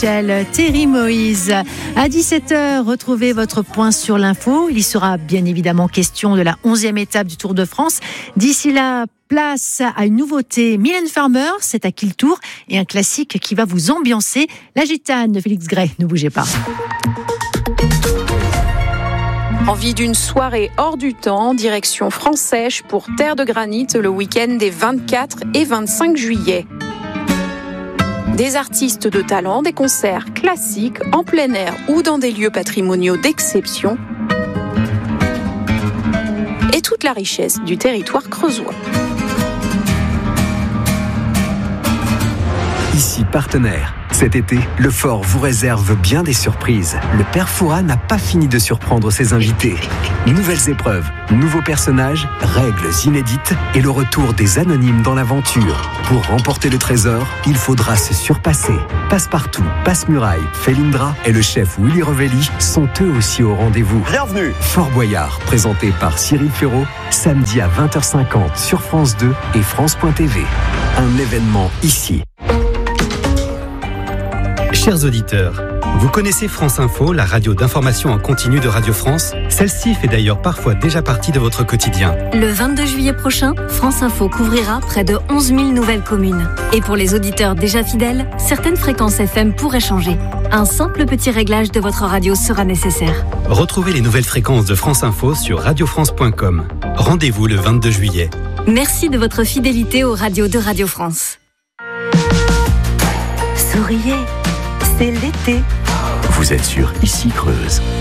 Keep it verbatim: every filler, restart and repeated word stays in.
Thierry Moïse. À dix-sept heures, retrouvez votre point sur l'info. Il y sera bien évidemment question de la onzième étape du Tour de France. D'ici là, place à une nouveauté. Mylène Farmer, c'est à qui le tour, et un classique qui va vous ambiancer. La Gitane de Félix Gray. Ne bougez pas. Envie d'une soirée hors du temps, direction France-Sèche pour Terre de Granit le week-end des vingt-quatre et vingt-cinq juillet. Des artistes de talent, des concerts classiques en plein air ou dans des lieux patrimoniaux d'exception et toute la richesse du territoire creusois. Ici partenaire. Cet été, le Fort vous réserve bien des surprises. Le Père Fouras n'a pas fini de surprendre ses invités. Nouvelles épreuves, nouveaux personnages, règles inédites et le retour des anonymes dans l'aventure. Pour remporter le trésor, il faudra se surpasser. Passepartout, Passe-Muraille, Felindra et le chef Willy Revelli sont eux aussi au rendez-vous. Bienvenue. Fort Boyard, présenté par Cyril Ferraud, samedi à vingt heures cinquante sur France deux et France point T V. Un événement ici. Chers auditeurs, vous connaissez France Info, la radio d'information en continu de Radio France? Celle-ci fait d'ailleurs parfois déjà partie de votre quotidien. Le vingt-deux juillet prochain, France Info couvrira près de onze mille nouvelles communes. Et pour les auditeurs déjà fidèles, certaines fréquences F M pourraient changer. Un simple petit réglage de votre radio sera nécessaire. Retrouvez les nouvelles fréquences de France Info sur radio france point com. Rendez-vous le vingt-deux juillet. Merci de votre fidélité aux radios de Radio France. Souriez, c'est l'été. Vous êtes sur Ici Creuse.